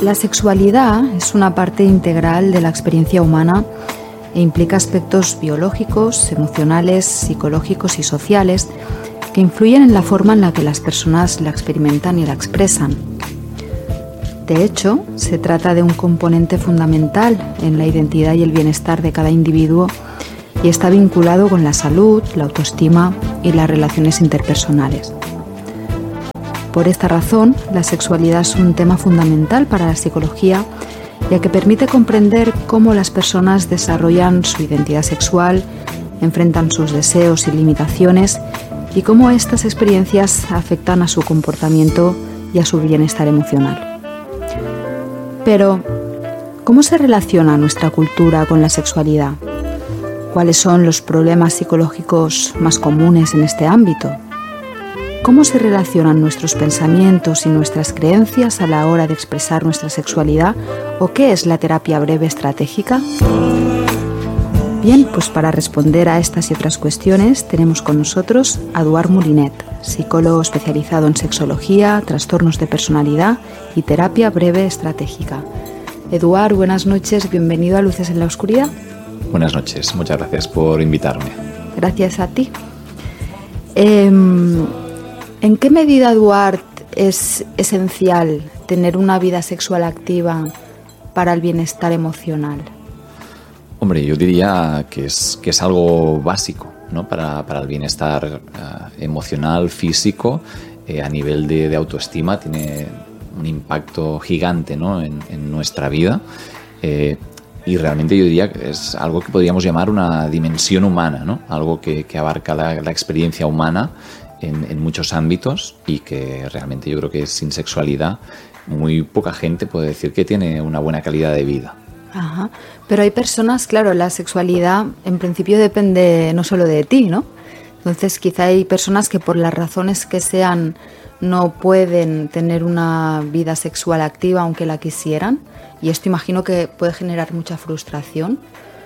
La sexualidad es una parte integral de la experiencia humana e implica aspectos biológicos, emocionales, psicológicos y sociales que influyen en la forma en la que las personas la experimentan y la expresan. De hecho, se trata de un componente fundamental en la identidad y el bienestar de cada individuo y está vinculado con la salud, la autoestima y las relaciones interpersonales. Por esta razón, la sexualidad es un tema fundamental para la psicología, ya que permite comprender cómo las personas desarrollan su identidad sexual, enfrentan sus deseos y limitaciones y cómo estas experiencias afectan a su comportamiento y a su bienestar emocional. Pero, ¿cómo se relaciona nuestra cultura con la sexualidad? ¿Cuáles son los problemas psicológicos más comunes en este ámbito? ¿Cómo se relacionan nuestros pensamientos y nuestras creencias a la hora de expresar nuestra sexualidad? ¿O qué es la terapia breve estratégica? Bien, pues para responder a estas y otras cuestiones tenemos con nosotros a Eduard Molinet, psicólogo especializado en sexología, trastornos de personalidad y terapia breve estratégica. Eduard, buenas noches, bienvenido a Luces en la Oscuridad. Buenas noches, muchas gracias por invitarme. Gracias a ti. ¿En qué medida, Eduard, es esencial tener una vida sexual activa para el bienestar emocional? Hombre, yo diría que es algo básico, ¿no? para el bienestar emocional, físico, a nivel de autoestima, tiene un impacto gigante, ¿no? en nuestra vida. Y realmente yo diría que es algo que podríamos llamar una dimensión humana, ¿no? Algo que abarca la experiencia humana en muchos ámbitos y que realmente yo creo que sin sexualidad muy poca gente puede decir que tiene una buena calidad de vida. Ajá. Pero hay personas, claro, la sexualidad en principio depende no solo de ti, ¿no? Entonces quizá hay personas que por las razones que sean no pueden tener una vida sexual activa aunque la quisieran, y esto imagino que puede generar mucha frustración,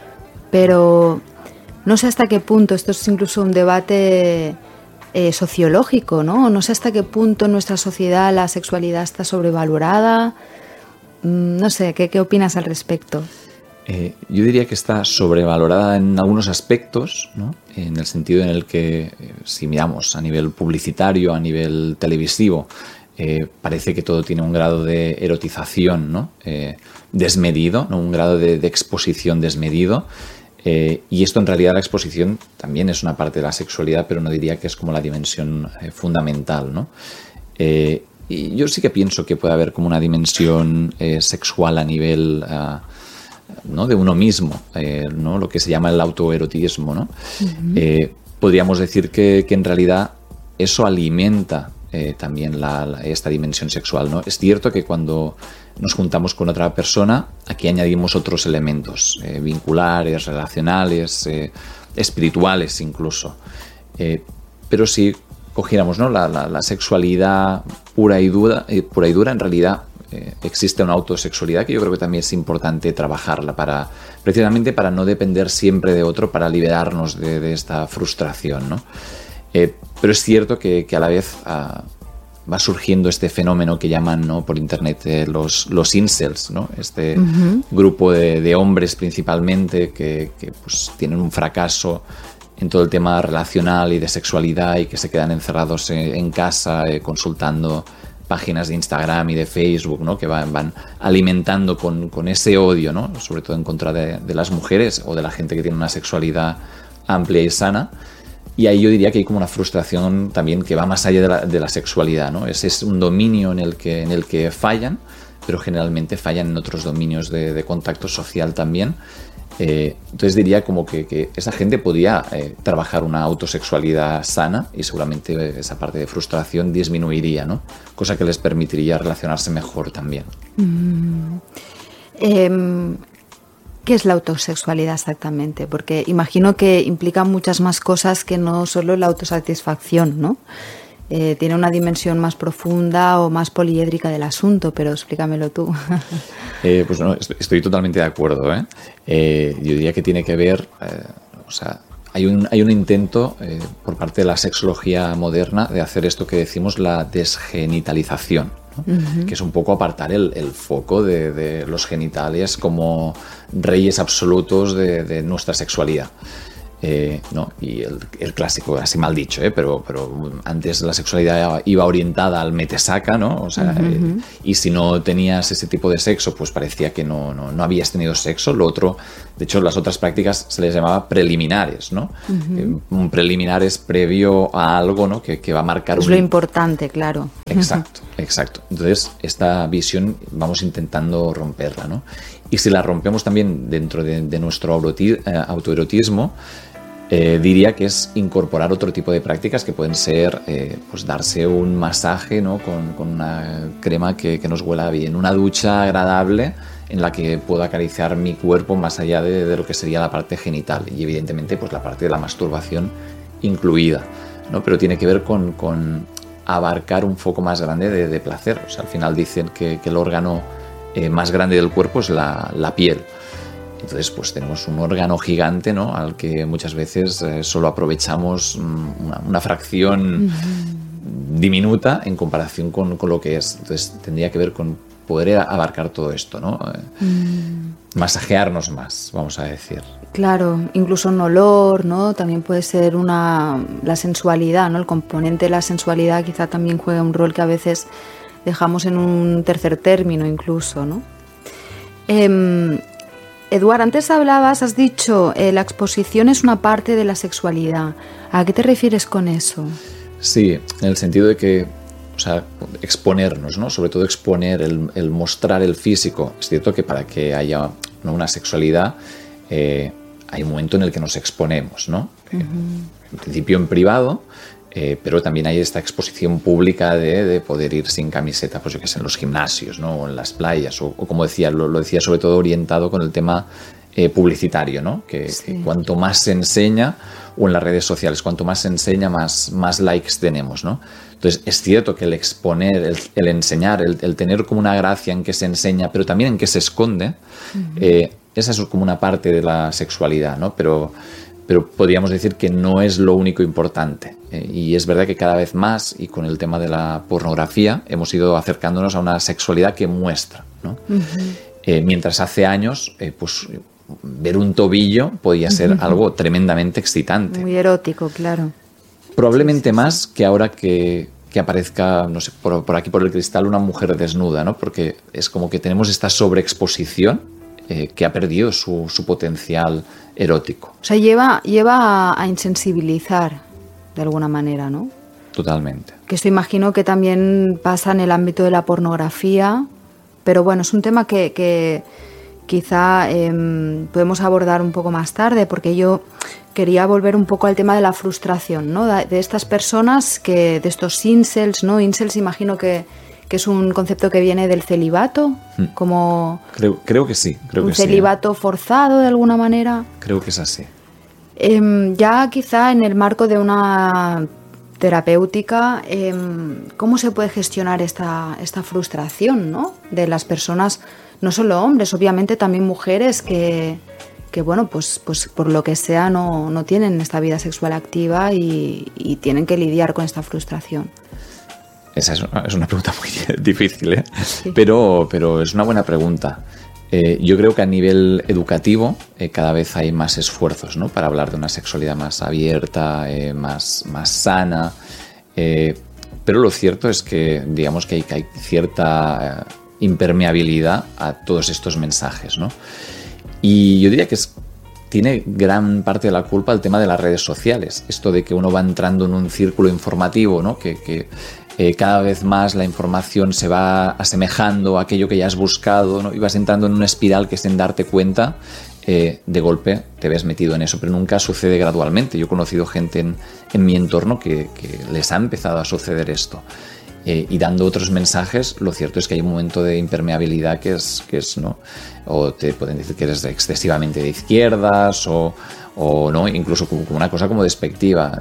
pero no sé hasta qué punto, esto es incluso un debate sociológico, ¿no? No sé hasta qué punto en nuestra sociedad la sexualidad está sobrevalorada. No sé, ¿qué opinas al respecto? Yo diría que está sobrevalorada en algunos aspectos, ¿no? En el sentido en el que, si miramos a nivel publicitario, a nivel televisivo, parece que todo tiene un grado de erotización, ¿no? Desmedido, ¿no? Un grado de exposición desmedido. Y esto en realidad la exposición también es una parte de la sexualidad, pero no diría que es como la dimensión fundamental, ¿no? Y yo sí que pienso que puede haber como una dimensión sexual a nivel ¿no? de uno mismo, ¿no? Lo que se llama el autoerotismo, ¿no? Uh-huh. Podríamos decir que en realidad eso alimenta también esta dimensión sexual, ¿no? Es cierto que cuando nos juntamos con otra persona, aquí añadimos otros elementos vinculares, relacionales, espirituales incluso. Pero si cogiéramos, ¿no? la sexualidad pura y dura, en realidad existe una autosexualidad que yo creo que también es importante trabajarla precisamente para no depender siempre de otro, para liberarnos de esta frustración, ¿no? Pero es cierto que a la vez va surgiendo este fenómeno que llaman, ¿no? por internet los incels, ¿no? Este uh-huh. grupo de hombres principalmente que pues, tienen un fracaso en todo el tema relacional y de sexualidad y que se quedan encerrados en casa consultando páginas de Instagram y de Facebook, ¿no? que van alimentando con ese odio, ¿no? sobre todo en contra de las mujeres o de la gente que tiene una sexualidad amplia y sana. Y ahí yo diría que hay como una frustración también que va más allá de la sexualidad, ¿no? Es un dominio en el que fallan, pero generalmente fallan en otros dominios de contacto social también. Entonces diría como que esa gente podría trabajar una autosexualidad sana y seguramente esa parte de frustración disminuiría, ¿no? Cosa que les permitiría relacionarse mejor también. ¿Qué es la autosexualidad exactamente? Porque imagino que implica muchas más cosas que no solo la autosatisfacción, ¿no? Tiene una dimensión más profunda o más poliédrica del asunto, pero explícamelo tú. Pues no, estoy totalmente de acuerdo, ¿eh? Yo diría que tiene que ver, hay un intento por parte de la sexología moderna de hacer esto que decimos la desgenitalización, ¿no? Que es un poco apartar el foco de los genitales como reyes absolutos de nuestra sexualidad. ¿No? Y el clásico, así mal dicho, pero antes la sexualidad iba orientada al metesaca, ¿no? O sea, y si no tenías ese tipo de sexo, pues parecía que no habías tenido sexo. Lo otro, de hecho, las otras prácticas se les llamaba preliminares, ¿no? Un preliminar es previo a algo, ¿no? Que va a marcar lo importante, claro. Exacto. Entonces, esta visión vamos intentando romperla, ¿no? Y si la rompemos también dentro de nuestro autoerotismo, diría que es incorporar otro tipo de prácticas que pueden ser pues darse un masaje, ¿no? con una crema que nos huela bien, una ducha agradable en la que puedo acariciar mi cuerpo más allá de lo que sería la parte genital y evidentemente pues la parte de la masturbación incluida, ¿no? Pero tiene que ver con abarcar un foco más grande de placer. O sea, al final dicen que el órgano más grande del cuerpo es la piel. Entonces, pues tenemos un órgano gigante, ¿no? Al que muchas veces solo aprovechamos una fracción diminuta en comparación con lo que es. Entonces, tendría que ver con poder abarcar todo esto, ¿no? Masajearnos más, vamos a decir. Claro, incluso un olor, ¿no? También puede ser la sensualidad, ¿no? El componente de la sensualidad quizá también juega un rol que a veces dejamos en un tercer término incluso, ¿no? Eduard, antes has dicho, la exposición es una parte de la sexualidad. ¿A qué te refieres con eso? Sí, en el sentido de que, o sea, exponernos, ¿no? Sobre todo exponer, el mostrar el físico. Es cierto que para que haya, ¿no?, una sexualidad, hay un momento en el que nos exponemos, ¿no? En principio en privado, pero también hay esta exposición pública de poder ir sin camiseta, pues yo que sé, en los gimnasios, ¿no? O en las playas, o como decía, lo decía sobre todo orientado con el tema publicitario, ¿no? Que cuanto más se enseña, o en las redes sociales, cuanto más se enseña, más likes tenemos, ¿no? Entonces, es cierto que el exponer, el enseñar, el tener como una gracia en que se enseña, pero también en que se esconde, esa es como una parte de la sexualidad, ¿no? Pero podríamos decir que no es lo único importante. Y es verdad que cada vez más, y con el tema de la pornografía, hemos ido acercándonos a una sexualidad que muestra, ¿no? Mientras hace años, pues ver un tobillo podía ser algo tremendamente excitante. Muy erótico, claro. Probablemente más que ahora que aparezca, no sé, por aquí por el cristal una mujer desnuda, ¿no? Porque es como que tenemos esta sobreexposición que ha perdido su potencial erótico. O sea, lleva a insensibilizar de alguna manera, ¿no? Totalmente. Que esto imagino que también pasa en el ámbito de la pornografía, pero bueno, es un tema que quizá podemos abordar un poco más tarde, porque yo quería volver un poco al tema de la frustración, ¿no? De estas personas, de estos incels, ¿no? Incels imagino que es un concepto que viene del celibato, como... Creo que sí. Un celibato forzado de alguna manera. Creo que es así. Ya quizá en el marco de una terapéutica, ¿cómo se puede gestionar esta frustración, ¿no? De las personas, no solo hombres, obviamente también mujeres que bueno, pues por lo que sea no tienen esta vida sexual activa y tienen que lidiar con esta frustración? Esa es una pregunta muy difícil, ¿eh? Sí. Pero es una buena pregunta. Yo creo que a nivel educativo cada vez hay más esfuerzos, ¿no?, para hablar de una sexualidad más abierta, más sana. Pero lo cierto es que, digamos, que hay cierta impermeabilidad a todos estos mensajes, ¿no? Y yo diría que tiene gran parte de la culpa el tema de las redes sociales. Esto de que uno va entrando en un círculo informativo, ¿no?, que cada vez más la información se va asemejando a aquello que ya has buscado, ¿no? Y vas entrando en una espiral que sin darte cuenta, de golpe te ves metido en eso, pero nunca sucede gradualmente. Yo he conocido gente en mi entorno que les ha empezado a suceder esto. Y dando otros mensajes, lo cierto es que hay un momento de impermeabilidad que es ¿no? O te pueden decir que eres excesivamente de izquierdas o no, incluso como una cosa como despectiva.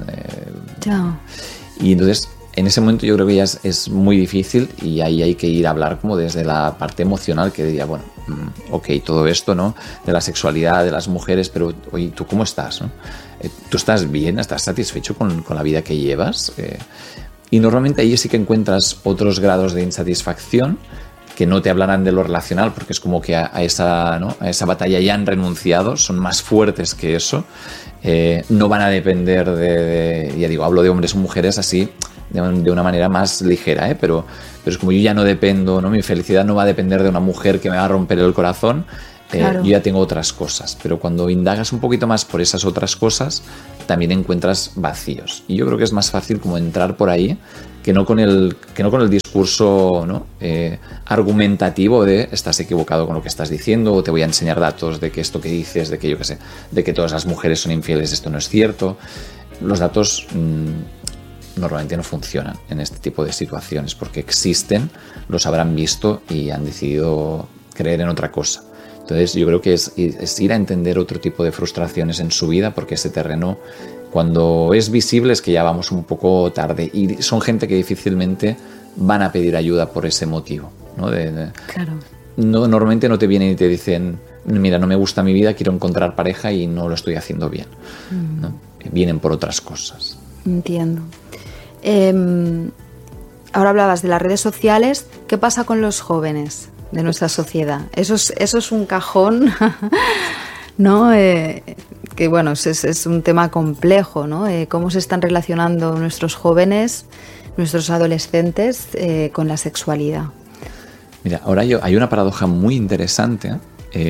Y entonces, en ese momento yo creo que ya es muy difícil y ahí hay que ir a hablar como desde la parte emocional, que diría, bueno, ok, todo esto, ¿no?, de la sexualidad, de las mujeres, pero oye, ¿tú cómo estás, no? ¿Tú estás bien? ¿Estás satisfecho con la vida que llevas? Y normalmente ahí sí que encuentras otros grados de insatisfacción que no te hablarán de lo relacional, porque es como que a esa batalla ya han renunciado, son más fuertes que eso. No van a depender ya digo, hablo de hombres o mujeres así, de una manera más ligera, pero es como yo ya no dependo, ¿no? Mi felicidad no va a depender de una mujer que me va a romper el corazón. Claro. Yo ya tengo otras cosas, pero cuando indagas un poquito más por esas otras cosas, también encuentras vacíos. Y yo creo que es más fácil como entrar por ahí que no con el discurso, ¿no? Argumentativo de estás equivocado con lo que estás diciendo, o te voy a enseñar datos de que esto que dices, de que yo qué sé, de que todas las mujeres son infieles, esto no es cierto. Los datos normalmente no funcionan en este tipo de situaciones porque existen, los habrán visto y han decidido creer en otra cosa. Entonces yo creo que es ir a entender otro tipo de frustraciones en su vida, porque ese terreno, cuando es visible, es que ya vamos un poco tarde y son gente que difícilmente van a pedir ayuda por ese motivo, ¿no? Claro. No, normalmente no te vienen y te dicen, mira, no me gusta mi vida, quiero encontrar pareja y no lo estoy haciendo bien, ¿no? Vienen por otras cosas. Entiendo. Ahora hablabas de las redes sociales. ¿Qué pasa con los jóvenes de nuestra sociedad? Eso es un cajón, ¿no? Que bueno, es un tema complejo, ¿no? Cómo se están relacionando nuestros jóvenes, nuestros adolescentes con la sexualidad. Mira, ahora hay una paradoja muy interesante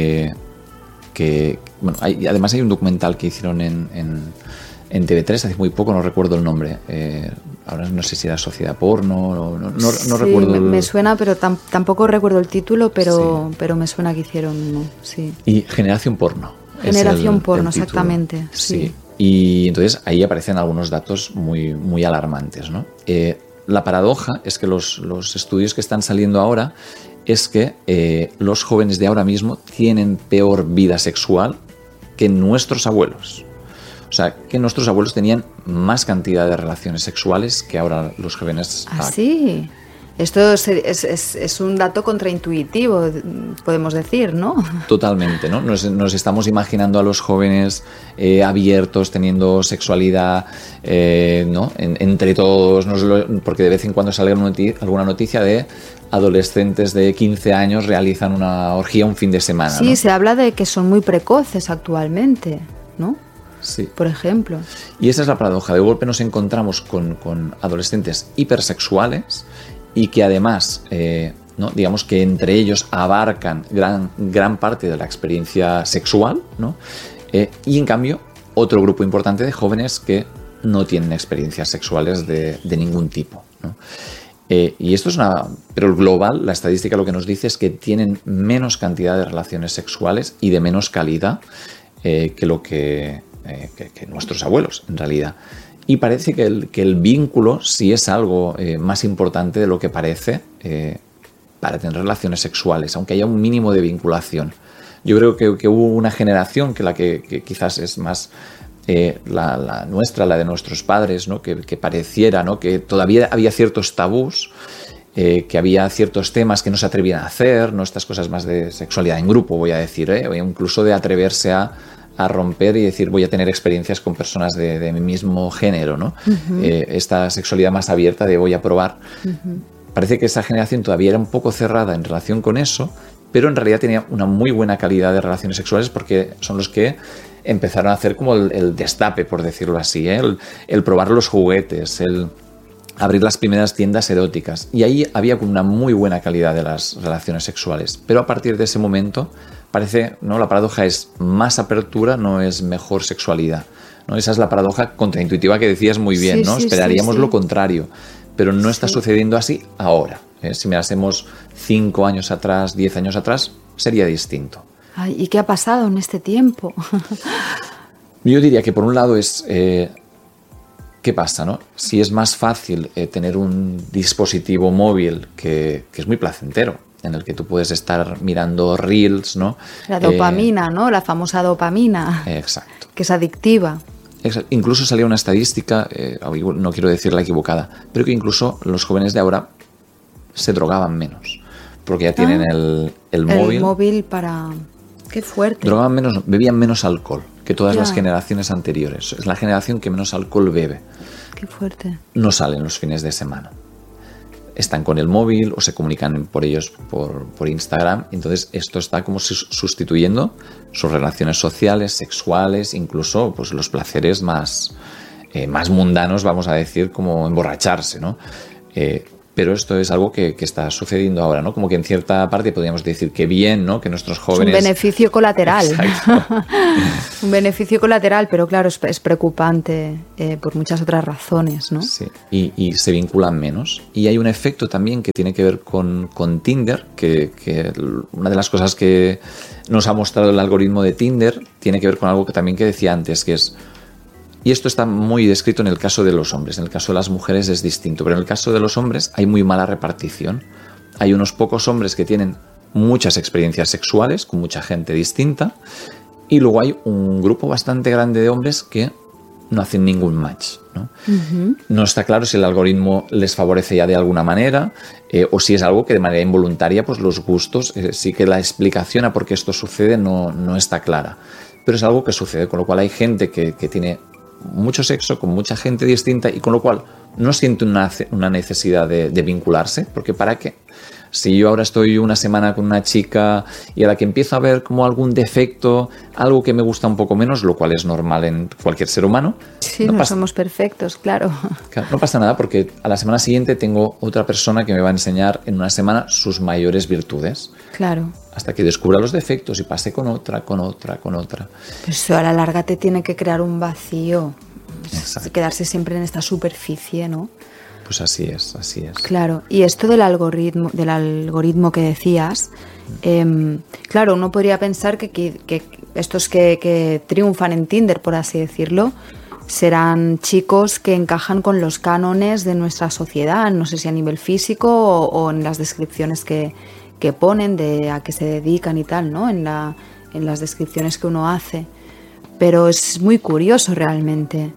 que, bueno, además hay un documental que hicieron en TV3 hace muy poco, no recuerdo el nombre. Ahora no sé si era Sociedad Porno, no sí, recuerdo. Me suena, pero tampoco recuerdo el título, pero me suena que hicieron uno, sí. Y Generación Porno. Generación Porno, exactamente. Sí. Y entonces ahí aparecen algunos datos muy, muy alarmantes, ¿no? La paradoja es que los estudios que están saliendo ahora es que los jóvenes de ahora mismo tienen peor vida sexual que nuestros abuelos. O sea, que nuestros abuelos tenían más cantidad de relaciones sexuales que ahora los jóvenes. ¿Ah, sí? Esto es un dato contraintuitivo, podemos decir, ¿no? Totalmente, ¿no? Nos estamos imaginando a los jóvenes abiertos, teniendo sexualidad, ¿no? Entre todos, porque de vez en cuando sale alguna noticia de adolescentes de 15 años realizan una orgía un fin de semana. Sí, ¿no? Se habla de que son muy precoces actualmente, ¿no? Sí. Por ejemplo. Y esa es la paradoja. De golpe nos encontramos con adolescentes hipersexuales y que además, ¿no? digamos que entre ellos abarcan gran parte de la experiencia sexual, ¿no? Y en cambio otro grupo importante de jóvenes que no tienen experiencias sexuales de ningún tipo, ¿no? Y esto es pero el global, la estadística lo que nos dice es que tienen menos cantidad de relaciones sexuales y de menos calidad que nuestros abuelos, en realidad. Y parece que el vínculo sí es algo más importante de lo que parece para tener relaciones sexuales, aunque haya un mínimo de vinculación. Yo creo que hubo una generación que quizás es más la nuestra, la de nuestros padres, ¿no? que pareciera, ¿no? que todavía había ciertos tabús, que había ciertos temas que no se atrevían a hacer, ¿no? Estas cosas más de sexualidad en grupo, voy a decir, o incluso de atreverse a romper y decir voy a tener experiencias con personas de mi mismo género, ¿no? Uh-huh. Esta sexualidad más abierta de voy a probar. Uh-huh. Parece que esa generación todavía era un poco cerrada en relación con eso, pero en realidad tenía una muy buena calidad de relaciones sexuales porque son los que empezaron a hacer como el destape, por decirlo así, el probar los juguetes, el abrir las primeras tiendas eróticas. Y ahí había una muy buena calidad de las relaciones sexuales. Pero a partir de ese momento parece, ¿no? La paradoja es más apertura, no es mejor sexualidad, ¿no? Esa es la paradoja contraintuitiva que decías muy bien, ¿no? Esperaríamos lo contrario, pero no está sucediendo así ahora. Si mirásemos 5 años atrás, 10 años atrás, sería distinto. Ay, ¿y qué ha pasado en este tiempo? Yo diría que por un lado es ¿qué pasa, no? Si es más fácil tener un dispositivo móvil que es muy placentero, en el que tú puedes estar mirando reels, ¿no? La dopamina, ¿no? La famosa dopamina. Exacto. Que es adictiva. Exacto. Incluso salía una estadística, no quiero decirla equivocada, pero que incluso los jóvenes de ahora se drogaban menos, porque ya tienen el móvil. El móvil para... Qué fuerte. Drogaban menos, bebían menos alcohol que todas las generaciones anteriores. Es la generación que menos alcohol bebe. Qué fuerte. No salen los fines de semana. Están con el móvil o se comunican por ellos por Instagram. Entonces esto está como sustituyendo sus relaciones sociales, sexuales, incluso pues, los placeres más mundanos, vamos a decir, como emborracharse, ¿no? Pero esto es algo que está sucediendo ahora, ¿no? Como que en cierta parte podríamos decir que bien, ¿no? Que nuestros jóvenes... Es un beneficio colateral. Exacto. Un beneficio colateral, pero claro, es preocupante por muchas otras razones, ¿no? Sí, y se vinculan menos. Y hay un efecto también que tiene que ver con Tinder, que una de las cosas que nos ha mostrado el algoritmo de Tinder tiene que ver con algo que también que decía antes, que es... Y esto está muy descrito en el caso de los hombres. En el caso de las mujeres es distinto, pero en el caso de los hombres hay muy mala repartición. Hay unos pocos hombres que tienen muchas experiencias sexuales con mucha gente distinta y luego hay un grupo bastante grande de hombres que no hacen ningún match, ¿no? Uh-huh. No está claro si el algoritmo les favorece ya de alguna manera o si es algo que de manera involuntaria pues los gustos, sí que la explicación a por qué esto sucede no está clara. Pero es algo que sucede, con lo cual hay gente que tiene mucho sexo con mucha gente distinta y con lo cual no siente una necesidad de vincularse, porque ¿para qué? Si yo ahora estoy una semana con una chica y a la que empiezo a ver como algún defecto, algo que me gusta un poco menos, lo cual es normal en cualquier ser humano. Sí, no somos perfectos, claro. No pasa nada porque a la semana siguiente tengo otra persona que me va a enseñar en una semana sus mayores virtudes. Claro. Hasta que descubra los defectos y pase con otra. Pero eso a la larga te tiene que crear un vacío. Exacto. Quedarse siempre en esta superficie, ¿no? Pues así es. Claro, y esto del algoritmo que decías, claro, uno podría pensar que estos que triunfan en Tinder, por así decirlo, serán chicos que encajan con los cánones de nuestra sociedad, no sé si a nivel físico o en las descripciones que ponen de a qué se dedican y tal, ¿no? En las descripciones que uno hace. Pero es muy curioso realmente.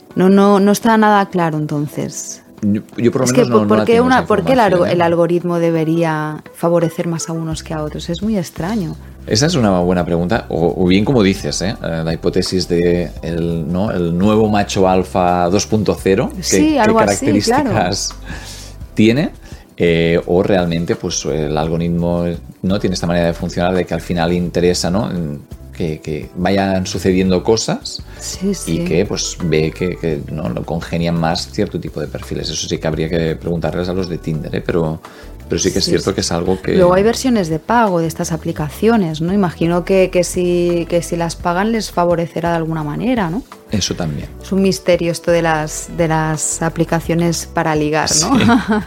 No está nada claro entonces. Yo por lo menos ¿por qué el algoritmo debería favorecer más a unos que a otros? Es muy extraño. Esa es una buena pregunta, o bien como dices, la hipótesis de el nuevo macho alfa 2.0, sí, ¿qué características así, claro. tiene? O realmente pues el algoritmo no tiene esta manera de funcionar de que al final interesa, ¿no? Que vayan sucediendo cosas y que pues ve que no congenian más cierto tipo de perfiles. Eso sí que habría que preguntarles a los de Tinder, pero sí que es cierto que es algo que... Luego hay versiones de pago de estas aplicaciones, ¿no? Imagino que si las pagan les favorecerá de alguna manera, ¿no? Eso también. Es un misterio esto de las aplicaciones para ligar, ¿no?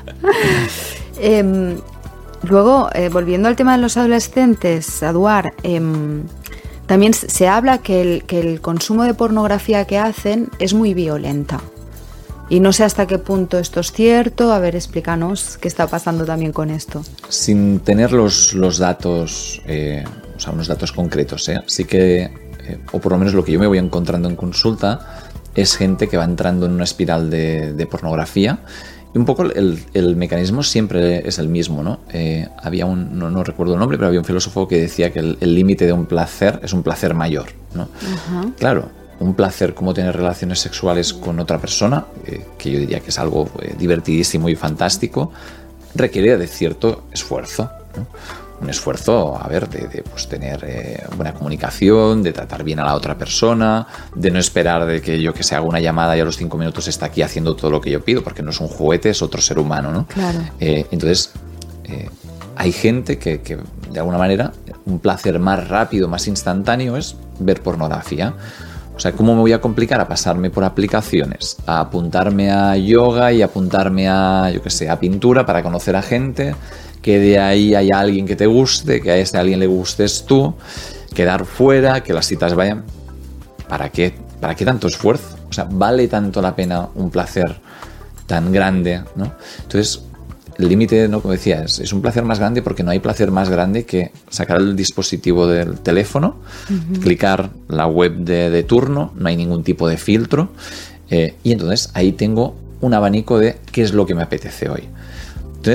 Sí. Luego, volviendo al tema de los adolescentes, Eduard, también se habla que el consumo de pornografía que hacen es muy violenta. Y no sé hasta qué punto esto es cierto. A ver, explícanos qué está pasando también con esto. Sin tener los datos, unos datos concretos, sí que, o por lo menos lo que yo me voy encontrando en consulta, es gente que va entrando en una espiral de pornografía. Y un poco el mecanismo siempre es el mismo, ¿no? Había no recuerdo el nombre, pero había un filósofo que decía que el límite de un placer es un placer mayor, ¿no? Uh-huh. Claro, un placer como tener relaciones sexuales con otra persona, que yo diría que es algo divertidísimo y fantástico, requiere de cierto esfuerzo, ¿no? Un esfuerzo, de pues tener buena comunicación, de tratar bien a la otra persona, de no esperar de que yo que se haga una llamada y a los 5 minutos está aquí haciendo todo lo que yo pido, porque no es un juguete, es otro ser humano, ¿no? Claro. Entonces, hay gente que de alguna manera un placer más rápido, más instantáneo es ver pornografía. O sea, ¿cómo me voy a complicar a pasarme por aplicaciones, a apuntarme a yoga y apuntarme a, a pintura para conocer a gente, que de ahí haya alguien que te guste, que a ese alguien le gustes tú, quedar fuera, que las citas vayan? ¿Para qué? ¿Para qué tanto esfuerzo? O sea, ¿vale tanto la pena un placer tan grande, ¿no? Entonces, el límite, ¿no? Como decía, es un placer más grande porque no hay placer más grande que sacar el dispositivo del teléfono, uh-huh, clicar la web de turno, no hay ningún tipo de filtro, y entonces ahí tengo un abanico de qué es lo que me apetece hoy. Entonces,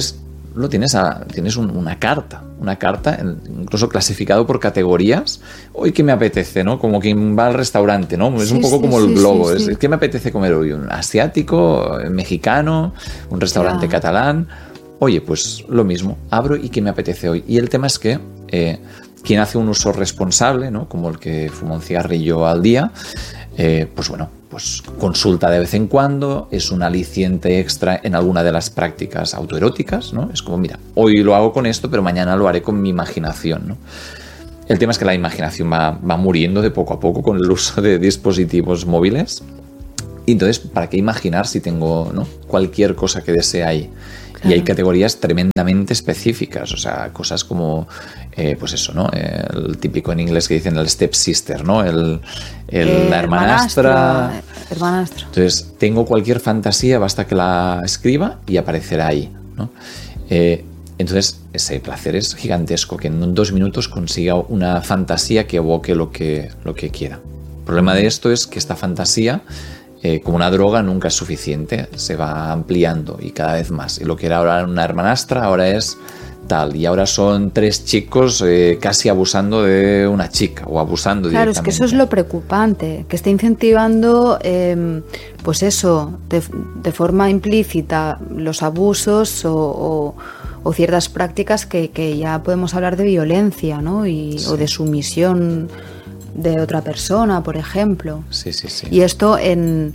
tienes una carta, incluso clasificado por categorías. Hoy qué me apetece, ¿no? Como quien va al restaurante, ¿no? Es un poco como el globo. Sí. ¿Qué me apetece comer hoy? ¿Un asiático, mexicano, un restaurante catalán? Oye, pues lo mismo, abro y qué me apetece hoy. Y el tema es que quien hace un uso responsable, ¿no? Como el que fuma un cigarrillo al día, pues consulta de vez en cuando, es un aliciente extra en alguna de las prácticas autoeróticas, ¿no? Es como, mira, hoy lo hago con esto, pero mañana lo haré con mi imaginación, ¿no? El tema es que la imaginación va muriendo de poco a poco con el uso de dispositivos móviles. Y entonces, ¿para qué imaginar si tengo, ¿no?, cualquier cosa que desee ahí? Claro. Y hay categorías tremendamente específicas, o sea, cosas como, pues eso, ¿no? El típico en inglés que dicen el stepsister, ¿no? La hermanastra. Hermanastro. Entonces, tengo cualquier fantasía, basta que la escriba y aparecerá ahí, ¿no? Entonces, ese placer es gigantesco, que en 2 minutos consiga una fantasía que evoque lo que quiera. El problema de esto es que esta fantasía, como una droga, nunca es suficiente, se va ampliando y cada vez más. Y lo que era ahora una hermanastra, ahora es tal. Y ahora son 3 chicos casi abusando de una chica o abusando claro, directamente. Es que eso es lo preocupante, que está incentivando, pues eso, de forma implícita los abusos o ciertas prácticas que ya podemos hablar de violencia, ¿no? O de sumisión de otra persona, por ejemplo. Sí. Y esto en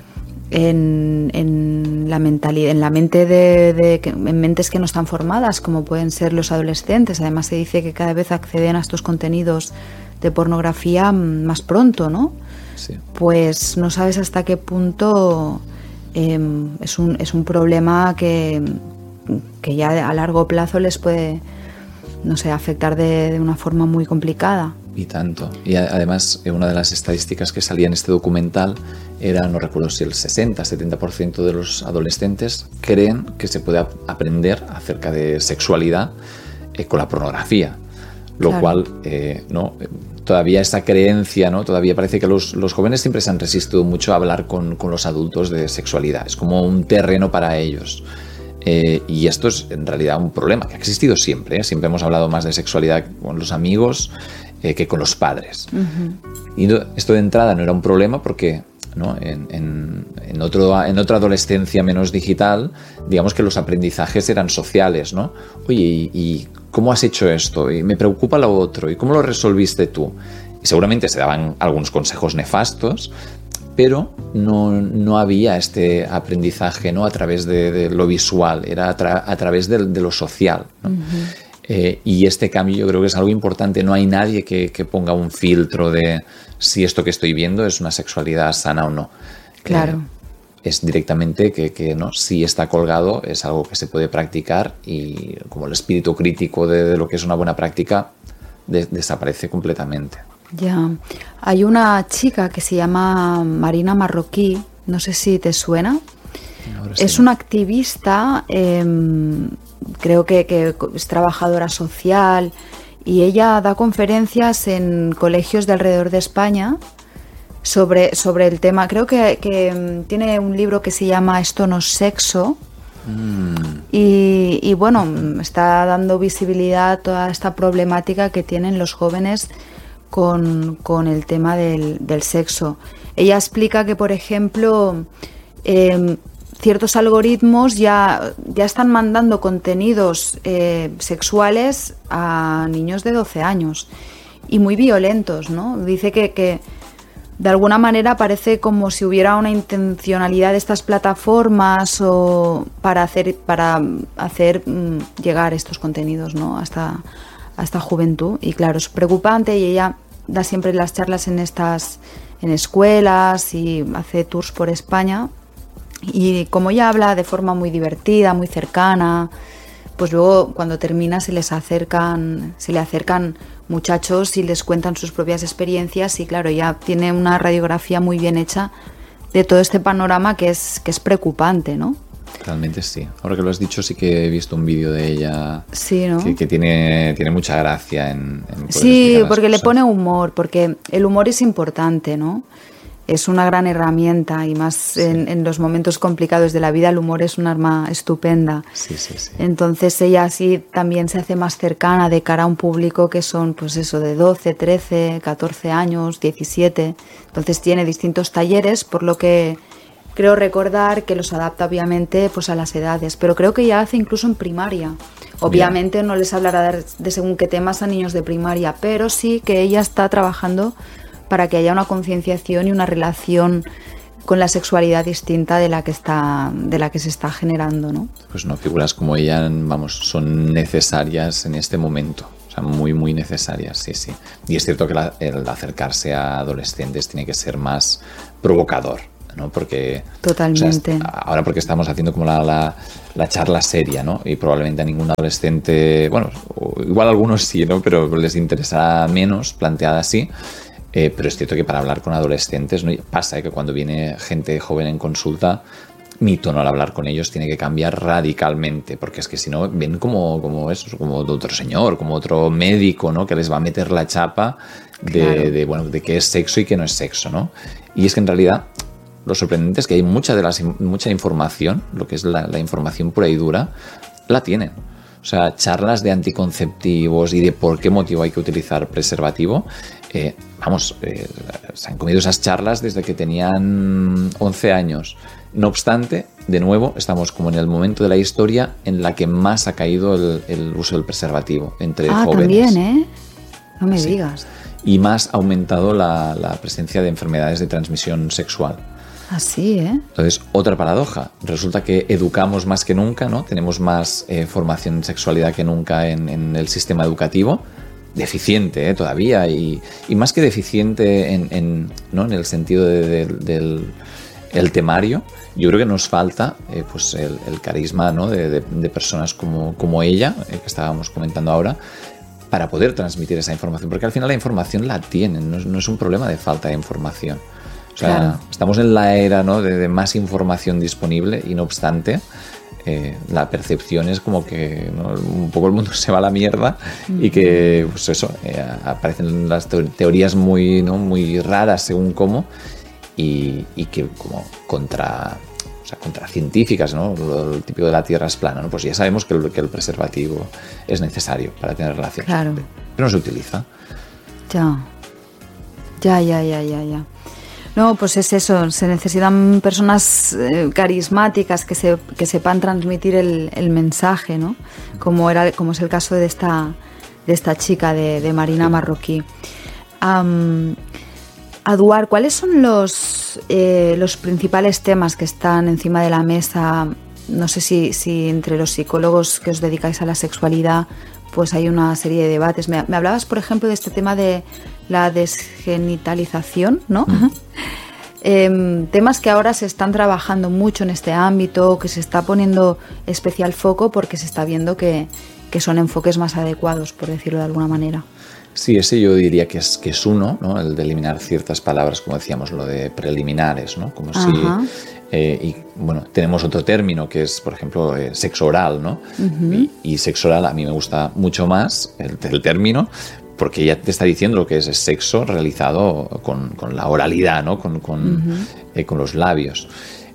la mentalidad, en la mente en mentes que no están formadas, como pueden ser los adolescentes. Además se dice que cada vez acceden a estos contenidos de pornografía más pronto, ¿no? Sí. Pues no sabes hasta qué punto es un problema que ya a largo plazo les puede, no sé, afectar de una forma muy complicada. Y tanto. Y además, una de las estadísticas que salía en este documental era, no recuerdo si el 60-70% de los adolescentes creen que se puede aprender acerca de sexualidad con la pornografía. Lo cual, ¿no? Todavía esa creencia, ¿no? Todavía parece que los jóvenes siempre se han resistido mucho a hablar con los adultos de sexualidad. Es como un terreno para ellos. Y esto es en realidad un problema que ha existido siempre, ¿eh? Siempre hemos hablado más de sexualidad con los amigos que con los padres. Uh-huh. Y esto de entrada no era un problema porque, ¿no?, en otra adolescencia menos digital, digamos que los aprendizajes eran sociales, ¿no? Oye, ¿y cómo has hecho esto? Y me preocupa lo otro. ¿Y cómo lo resolviste tú? Y seguramente se daban algunos consejos nefastos, pero no había este aprendizaje, ¿no?, a través de lo visual, era a través de lo social, ¿no? Uh-huh. Y este cambio yo creo que es algo importante. No hay nadie que ponga un filtro de si esto que estoy viendo es una sexualidad sana o no. Claro. Es directamente que no, si está colgado es algo que se puede practicar y como el espíritu crítico de lo que es una buena práctica desaparece completamente. Ya. Hay una chica que se llama Marina Marroquí, no sé si te suena. Sí. Es una activista, creo que es trabajadora social, y ella da conferencias en colegios de alrededor de España sobre el tema. Creo que tiene un libro que se llama Esto no es sexo. Y bueno, está dando visibilidad a toda esta problemática que tienen los jóvenes con el tema del sexo. Ella explica que, por ejemplo, ciertos algoritmos ya están mandando contenidos sexuales a niños de 12 años y muy violentos, ¿no? Dice que de alguna manera parece como si hubiera una intencionalidad de estas plataformas o para hacer llegar estos contenidos, ¿no?, a esta juventud. Y claro, es preocupante, y ella da siempre las charlas en escuelas y hace tours por España. Y como ella habla de forma muy divertida, muy cercana, pues luego cuando termina se le acercan muchachos y les cuentan sus propias experiencias, y claro, ella tiene una radiografía muy bien hecha de todo este panorama que es preocupante, ¿no? Realmente sí. Ahora que lo has dicho, sí que he visto un vídeo de ella, sí, ¿no?, que tiene mucha gracia en sí, porque le pone humor, porque el humor es importante, ¿no? es una gran herramienta y más en los momentos complicados de la vida el humor es un arma estupenda. Sí. Entonces ella así también se hace más cercana de cara a un público que son pues eso de 12, 13, 14 años, 17. Entonces tiene distintos talleres, por lo que creo recordar que los adapta obviamente pues a las edades, pero creo que ya hace incluso en primaria. Obviamente no les hablará de según qué temas a niños de primaria, pero sí que ella está trabajando para que haya una concienciación y una relación con la sexualidad distinta de la que se está generando, ¿no? Pues no, figuras como ella, vamos, son necesarias en este momento. O sea, muy, muy necesarias, sí. Y es cierto que el acercarse a adolescentes tiene que ser más provocador, ¿no? Porque totalmente. O sea, ahora porque estamos haciendo como la charla seria, ¿no? Y probablemente a ningún adolescente, bueno, igual a algunos sí, ¿no? Pero les interesará menos planteada así. Pero es cierto que para hablar con adolescentes, ¿no? Pasa que cuando viene gente joven en consulta, mi tono al hablar con ellos tiene que cambiar radicalmente, porque es que si no ven como eso, como de otro señor, como otro médico, ¿no? Que les va a meter la chapa de qué es sexo y qué no es sexo, ¿no? Y es que en realidad lo sorprendente es que hay mucha información, lo que es la información pura y dura, la tienen. O sea, charlas de anticonceptivos y de por qué motivo hay que utilizar preservativo. Se han comido esas charlas desde que tenían 11 años. No obstante, de nuevo, estamos como en el momento de la historia en la que más ha caído el uso del preservativo entre jóvenes. También, ¿eh? No me digas. Y más ha aumentado la presencia de enfermedades de transmisión sexual. Así, ¿eh? Entonces, otra paradoja. Resulta que educamos más que nunca, ¿no? Tenemos más formación en sexualidad que nunca en el sistema educativo. Deficiente, todavía. Y más que deficiente ¿no? en el sentido del temario, yo creo que nos falta pues el carisma, ¿no? de personas como ella, que estábamos comentando ahora, para poder transmitir esa información. Porque al final la información la tienen, no es un problema de falta de información. O sea, claro. Estamos en la era, ¿no? de más información disponible y no obstante la percepción es como que, ¿no? un poco el mundo se va a la mierda y que pues eso, aparecen las teorías muy, ¿no? muy raras según cómo y que como contra científicas, ¿no? Lo típico de la Tierra es plana, ¿no? Pues ya sabemos que el preservativo es necesario para tener relaciones, claro. Pero no se utiliza. Ya. No, pues es eso, se necesitan personas carismáticas que sepan transmitir el mensaje, ¿no? Como es el caso de esta chica de Marina Marroquí. Aduar, ¿cuáles son los principales temas que están encima de la mesa? No sé si entre los psicólogos que os dedicáis a la sexualidad pues hay una serie de debates. Me hablabas, por ejemplo, de este tema de la desgenitalización, ¿no? Temas que ahora se están trabajando mucho en este ámbito, que se está poniendo especial foco porque se está viendo que son enfoques más adecuados, por decirlo de alguna manera. Sí, ese yo diría que es uno, ¿no? El de eliminar ciertas palabras, como decíamos, lo de preliminares, ¿no? Como si... y bueno, tenemos otro término que es, por ejemplo, sexo oral, ¿no? Uh-huh. Y sexo oral a mí me gusta mucho más el término, porque ya te está diciendo lo que es sexo realizado con la oralidad, ¿no? Con los labios.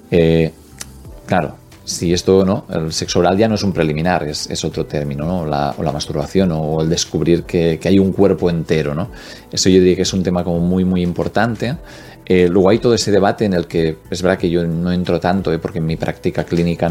Claro, si esto, ¿no? El sexo oral ya no es un preliminar, es otro término, ¿no? O la masturbación o el descubrir que hay un cuerpo entero, ¿no? Eso yo diría que es un tema como muy, muy importante. Luego hay todo ese debate en el que es verdad que yo no entro tanto, porque en mi práctica clínica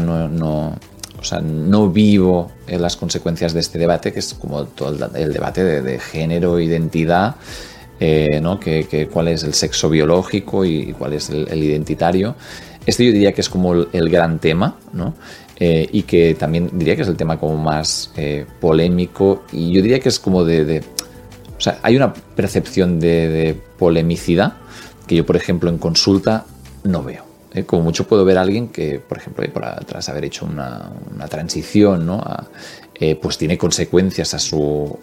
no vivo las consecuencias de este debate, que es como todo el debate de género, identidad, ¿no? Cuál es el sexo biológico y cuál es el identitario. Este yo diría que es como el gran tema, ¿no? Y que también diría que es el tema como más polémico, y yo diría que es como o sea, hay una percepción de polemicidad que yo, por ejemplo, en consulta no veo. Como mucho puedo ver a alguien que, por ejemplo, tras haber hecho una transición, ¿no? Pues tiene consecuencias a su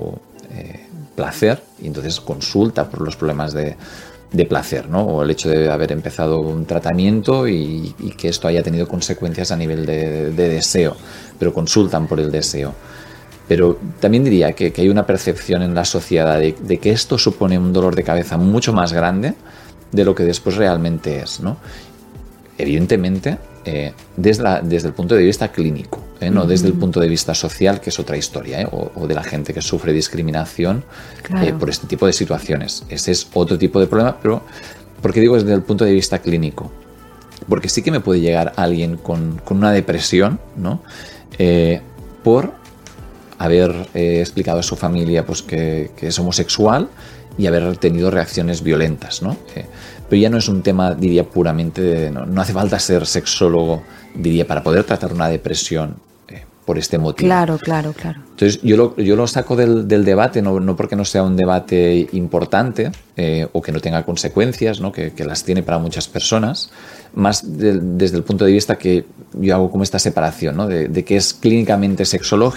placer, y entonces consulta por los problemas de placer, ¿no? O el hecho de haber empezado un tratamiento y que esto haya tenido consecuencias a nivel de deseo, pero consultan por el deseo. Pero también diría que hay una percepción en la sociedad de que esto supone un dolor de cabeza mucho más grande de lo que después realmente es, ¿no? Evidentemente, desde el punto de vista clínico, no desde el punto de vista social, que es otra historia, o de la gente que sufre discriminación por este tipo de situaciones. Ese es otro tipo de problema, pero ¿por qué digo desde el punto de vista clínico? Porque sí que me puede llegar alguien con una depresión, ¿no? Por haber explicado a su familia pues, que es homosexual y haber tenido reacciones violentas, ¿no? Pero ya no es un tema, diría, puramente no hace falta ser sexólogo, diría, para poder tratar una depresión por este motivo. Claro. Entonces yo lo saco del debate, no porque no sea un debate importante o que no tenga consecuencias, ¿no? Que las tiene para muchas personas, más desde el punto de vista que yo hago como esta separación, ¿no? de qué es clínicamente sexológico